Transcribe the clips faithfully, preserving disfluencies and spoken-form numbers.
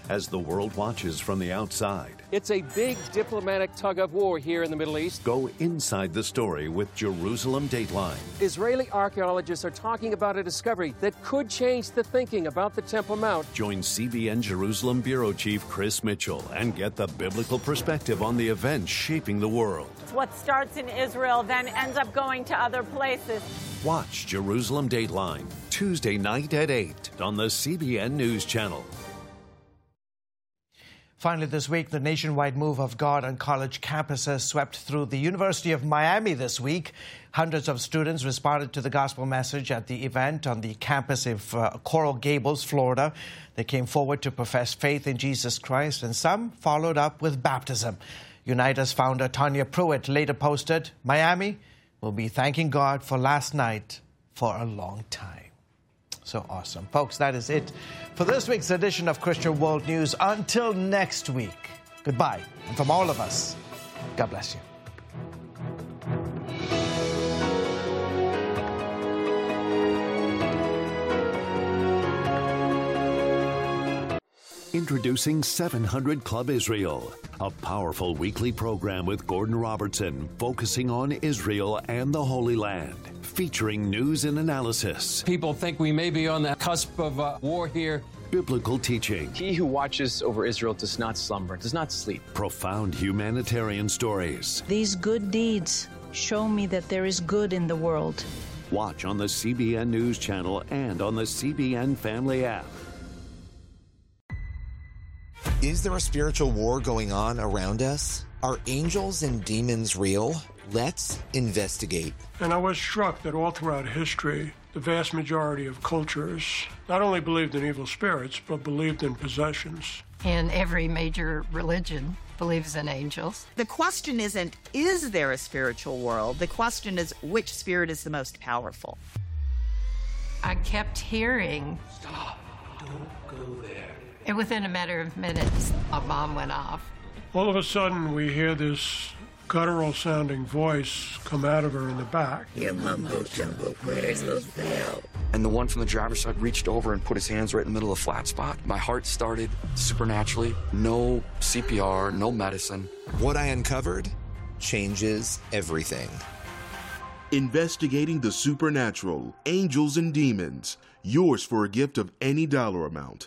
as the world watches from the outside. It's a big diplomatic tug of war here in the Middle East. Go inside the story with Jerusalem Dateline. Israeli archaeologists are talking about a discovery that could change the thinking about the Temple Mount. Join C B N Jerusalem Bureau Chief Chris Mitchell and get the biblical perspective on the events shaping the world. What starts in Israel then ends up going to other places. Watch Jerusalem Dateline Tuesday night at eight on the C B N News Channel. Finally this week, the nationwide move of God on college campuses swept through the University of Miami this week. Hundreds of students responded to the gospel message at the event on the campus of uh, Coral Gables, Florida. They came forward to profess faith in Jesus Christ, and some followed up with baptism. Unitas founder Tanya Pruitt later posted, "Miami will be thanking God for last night for a long time." So awesome. Folks, that is it for this week's edition of Christian World News. Until next week, goodbye. And from all of us, God bless you. Introducing seven hundred Club Israel, a powerful weekly program with Gordon Robertson focusing on Israel and the Holy Land, featuring news and analysis. People think we may be on the cusp of uh, war here. Biblical teaching. He who watches over Israel does not slumber, does not sleep. Profound humanitarian stories. These good deeds show me that there is good in the world. Watch on the C B N News Channel and on the C B N Family app. Is there a spiritual war going on around us? Are angels and demons real? Let's investigate. And I was struck that all throughout history, the vast majority of cultures not only believed in evil spirits, but believed in possessions. And every major religion believes in angels. The question isn't, is there a spiritual world? The question is, which spirit is the most powerful? I kept hearing, "Stop, don't go there." And within a matter of minutes, a bomb went off. All of a sudden, we hear this guttural-sounding voice come out of her in the back. Your mumbo jumbo prayers will fail. And the one from the driver's side reached over and put his hands right in the middle of the flat spot. My heart started supernaturally. No C P R, no medicine. What I uncovered changes everything. Investigating the supernatural, angels and demons. Yours for a gift of any dollar amount.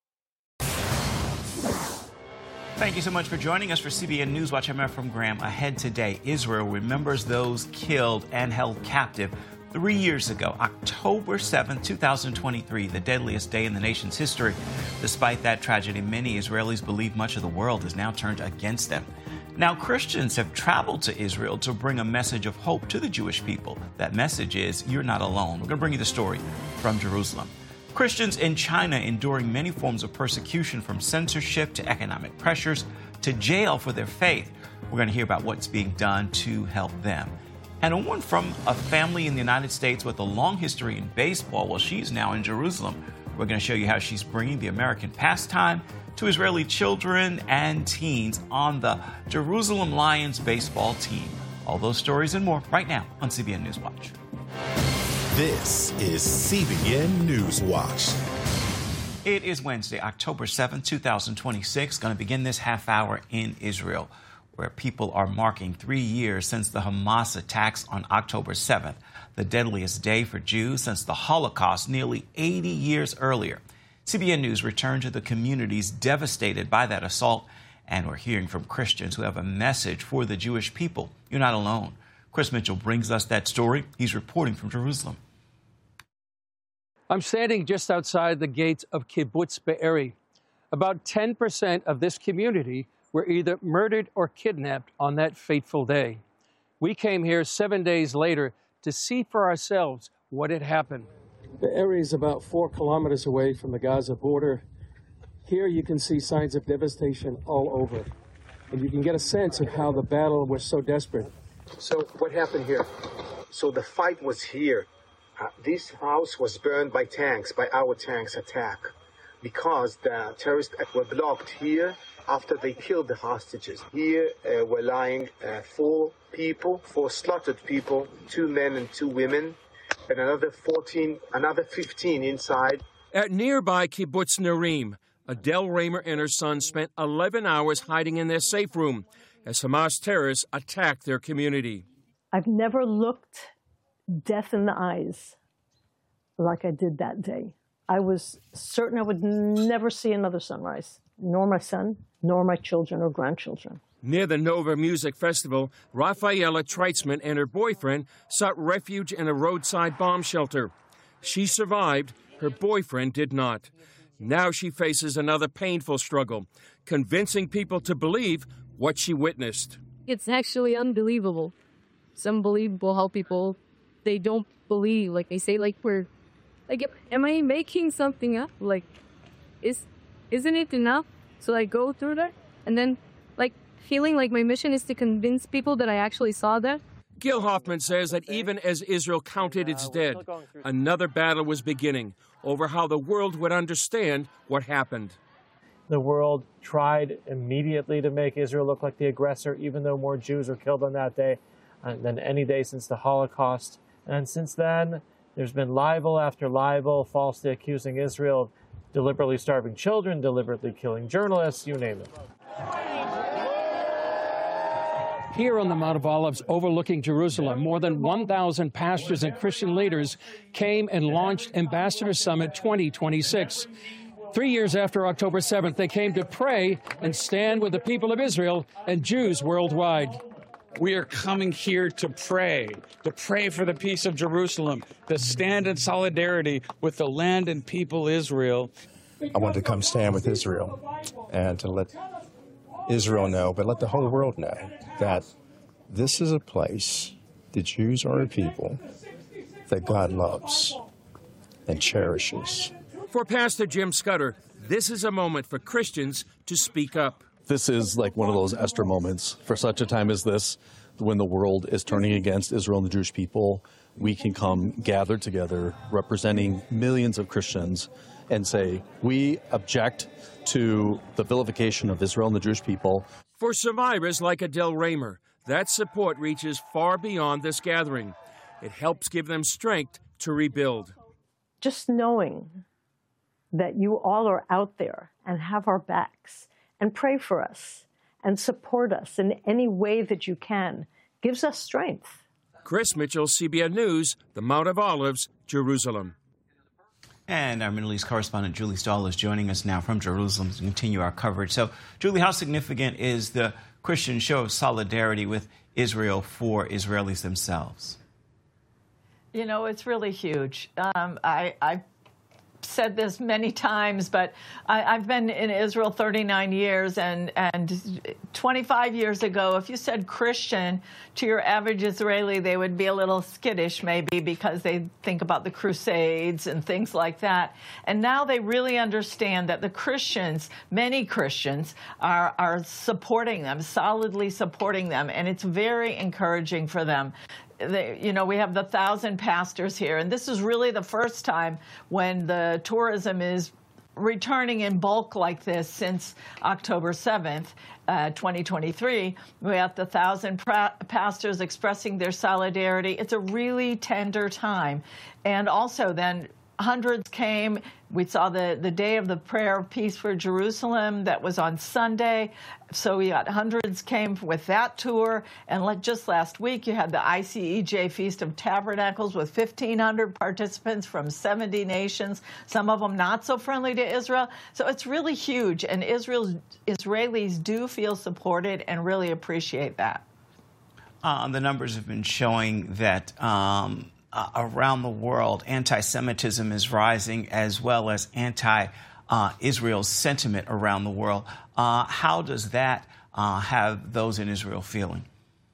Thank you so much for joining us for C B N Newswatch. I'm Efrem Graham. Ahead today, Israel remembers those killed and held captive three years ago, October seventh, two thousand twenty-three, the deadliest day in the nation's history. Despite that tragedy, many Israelis believe much of the world is now turned against them. Now, Christians have traveled to Israel to bring a message of hope to the Jewish people. That message is, you're not alone. We're going to bring you the story from Jerusalem. Christians in China enduring many forms of persecution, from censorship to economic pressures to jail for their faith. We're going to hear about what's being done to help them. And a woman from a family in the United States with a long history in baseball, well, she's now in Jerusalem. We're going to show you how she's bringing the American pastime to Israeli children and teens on the Jerusalem Lions baseball team. All those stories and more right now on C B N Newswatch. This is C B N Newswatch. It is Wednesday, October seventh, two thousand twenty-six. Going to begin this half hour in Israel, where people are marking three years since the Hamas attacks on October seventh, the deadliest day for Jews since the Holocaust nearly eighty years earlier. C B N News returned to the communities devastated by that assault, and we're hearing from Christians who have a message for the Jewish people. You're not alone. Chris Mitchell brings us that story. He's reporting from Jerusalem. I'm standing just outside the gates of Kibbutz Be'eri. About ten percent of this community were either murdered or kidnapped on that fateful day. We came here seven days later to see for ourselves what had happened. Be'eri is about four kilometers away from the Gaza border. Here you can see signs of devastation all over, and you can get a sense of how the battle was so desperate. So what happened here? So the fight was here. Uh, this house was burned by tanks, by our tanks attack, because the terrorists were blocked here after they killed the hostages. Here uh, were lying uh, four people, four slaughtered people, two men and two women, and another fourteen, another fifteen inside. At nearby Kibbutz Narim, Adele Raymer and her son spent eleven hours hiding in their safe room as Hamas terrorists attacked their community. I've never looked death in the eyes like I did that day. I was certain I would never see another sunrise, nor my son, nor my children or grandchildren. Near the Nova Music Festival, Rafaela Treitzman and her boyfriend sought refuge in a roadside bomb shelter. She survived. Her boyfriend did not. Now she faces another painful struggle, convincing people to believe what she witnessed. It's actually unbelievable. It's unbelievable how people, they don't believe. Like, they say, like, we're, like, am I making something up? Like, is, isn't it enough? So I go through that, and then, like, feeling like my mission is to convince people that I actually saw that. Gil Hoffman says that even as Israel counted its dead, another battle was beginning over how the world would understand what happened. The world tried immediately to make Israel look like the aggressor, even though more Jews were killed on that day than any day since the Holocaust. And since then, there's been libel after libel, falsely accusing Israel of deliberately starving children, deliberately killing journalists, you name it. Here on the Mount of Olives overlooking Jerusalem, more than one thousand pastors and Christian leaders came and launched Ambassador Summit twenty twenty-six. Three years after October seventh, they came to pray and stand with the people of Israel and Jews worldwide. We are coming here to pray, to pray for the peace of Jerusalem, to stand in solidarity with the land and people Israel. I want to come stand with Israel and to let Israel know, but let the whole world know that this is a place, the Jews are a people that God loves and cherishes. For Pastor Jim Scudder, this is a moment for Christians to speak up. This is like one of those Esther moments. For such a time as this, when the world is turning against Israel and the Jewish people, we can come gathered together representing millions of Christians and say, we object to the vilification of Israel and the Jewish people. For survivors like Adele Raymer, that support reaches far beyond this gathering. It helps give them strength to rebuild. Just knowing that you all are out there and have our backs and pray for us and support us in any way that you can gives us strength. Chris Mitchell, C B N News, the Mount of Olives, Jerusalem. And our Middle East correspondent, Julie Stahl, is joining us now from Jerusalem to continue our coverage. So, Julie, how significant is the Christian show of solidarity with Israel for Israelis themselves? You know, it's really huge. Um, I, I said this many times, but I, I've been in Israel thirty-nine years, and, and twenty-five years ago, if you said Christian to your average Israeli, they would be a little skittish maybe because they think about the Crusades and things like that. And now they really understand that the Christians, many Christians, are, are supporting them, solidly supporting them, and it's very encouraging for them. They, you know, we have the thousand pastors here, and this is really the first time when the tourism is returning in bulk like this since October seventh, uh, twenty twenty-three. We have the thousand pra- pastors expressing their solidarity. It's a really tender time. And also then hundreds came. We saw the, the Day of the Prayer of Peace for Jerusalem that was on Sunday. So we got hundreds came with that tour. And like just last week, you had the I C E J Feast of Tabernacles with fifteen hundred participants from seventy nations, some of them not so friendly to Israel. So it's really huge. And Israel's, Israelis do feel supported and really appreciate that. Uh, the numbers have been showing that um, Uh, around the world, anti-Semitism is rising, as well as anti-Israel uh, sentiment around the world. Uh, how does that uh, have those in Israel feeling?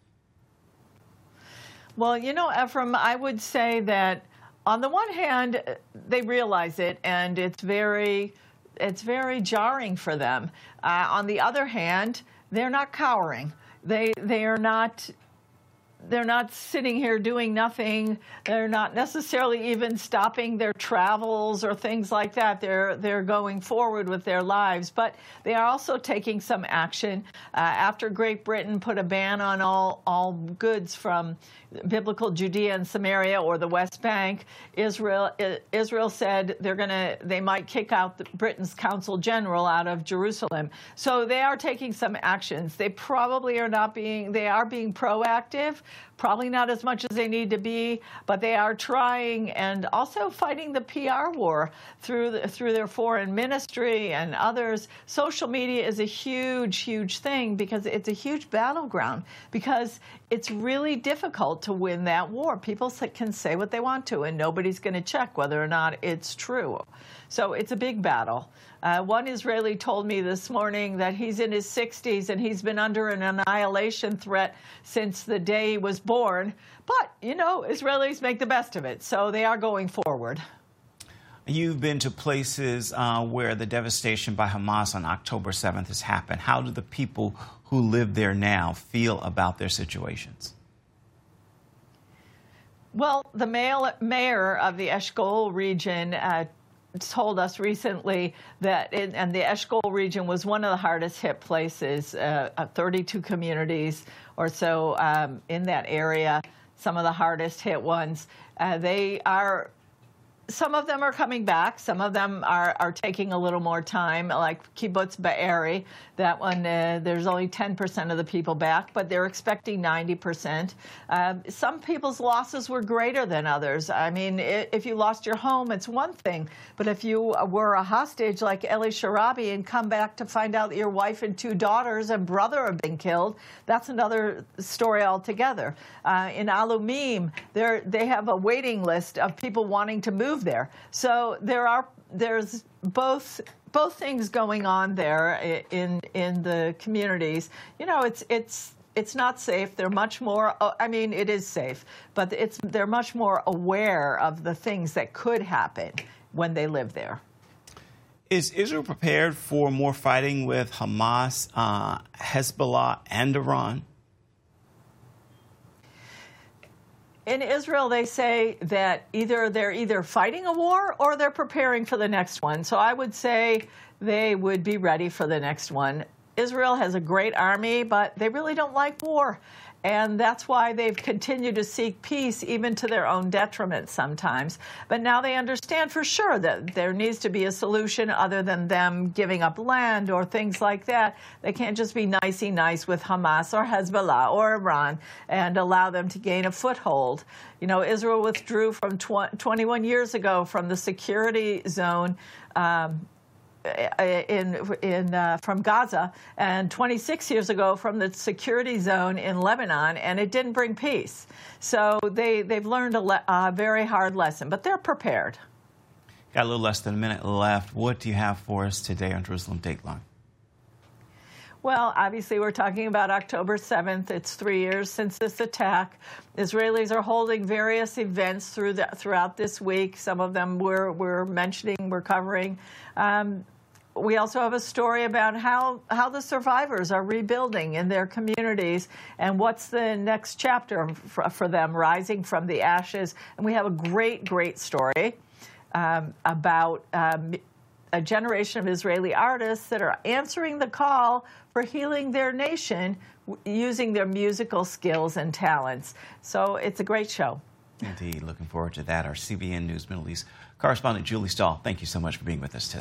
Well, you know, Ephraim, I would say that on the one hand, they realize it, and it's very, it's very jarring for them. Uh, on the other hand, they're not cowering. They, they are not they're not sitting here doing nothing. They're not necessarily even stopping their travels or things like that. They're they're going forward with their lives, but they are also taking some action. Uh, after Great Britain put a ban on all all goods from biblical Judea and Samaria or the West Bank, Israel Israel said they're gonna they might kick out the, Britain's consul general out of Jerusalem. So they are taking some actions. They probably are not being they are being proactive. Probably not as much as they need to be, but they are trying and also fighting the P R war through the, through their foreign ministry and others. Social media is a huge, huge thing because it's a huge battleground because it's really difficult to win that war. People can say what they want to, and nobody's going to check whether or not it's true. So it's a big battle. Uh, one Israeli told me this morning that he's in his sixties and he's been under an annihilation threat since the day he was born. But, you know, Israelis make the best of it, so they are going forward. You've been to places uh, where the devastation by Hamas on October seventh has happened. How do the people who live there now feel about their situations? Well, the mayor of the Eshkol region uh, told us recently that, it, and the Eshkol region was one of the hardest hit places, uh, thirty-two communities or so um, in that area, some of the hardest hit ones. Uh, they are, some of them are coming back. Some of them are, are taking a little more time, like Kibbutz Be'eri. That one, uh, there's only ten percent of the people back, but they're expecting ninety percent. Uh, some people's losses were greater than others. I mean, if you lost your home, it's one thing. But if you were a hostage like Eli Sharabi and come back to find out that your wife and two daughters and brother have been killed, that's another story altogether. Uh, in Alumim, they have a waiting list of people wanting to move there. So there are there's both both things going on there in in the communities. You know, it's it's it's not safe. They're much more. I mean, it is safe, but it's they're much more aware of the things that could happen when they live there. Is Israel prepared for more fighting with Hamas, uh, Hezbollah, and Iran? In Israel, they say that either they're either fighting a war or they're preparing for the next one. So I would say they would be ready for the next one. Israel has a great army, but they really don't like war. And that's why they've continued to seek peace, even to their own detriment sometimes. But now they understand for sure that there needs to be a solution other than them giving up land or things like that. They can't just be nicey nice with Hamas or Hezbollah or Iran and allow them to gain a foothold. You know, Israel withdrew from tw- twenty-one years ago from the security zone um, in in uh, from Gaza, and twenty-six years ago from the security zone in Lebanon, and it didn't bring peace. So they they've learned a le- uh, very hard lesson, but they're prepared. Got a little less than a minute left. What do you have for us today on Jerusalem Dateline? Well, obviously, we're talking about October seventh. It's three years since this attack. Israelis are holding various events through the, throughout this week. Some of them we're, we're mentioning, we're covering. Um, we also have a story about how, how the survivors are rebuilding in their communities and what's the next chapter for, for them, rising from the ashes. And we have a great, great story um, about um, a generation of Israeli artists that are answering the call for healing their nation using their musical skills and talents. So it's a great show. Indeed. Looking forward to that. Our C B N News Middle East correspondent, Julie Stahl, thank you so much for being with us today.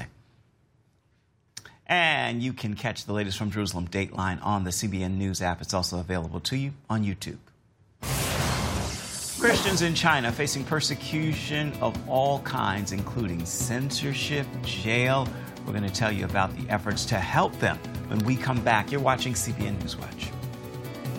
And you can catch the latest from Jerusalem Dateline on the C B N News app. It's also available to you on YouTube. Christians in China facing persecution of all kinds, including censorship, jail. We're going to tell you about the efforts to help them when we come back. You're watching C B N News Watch.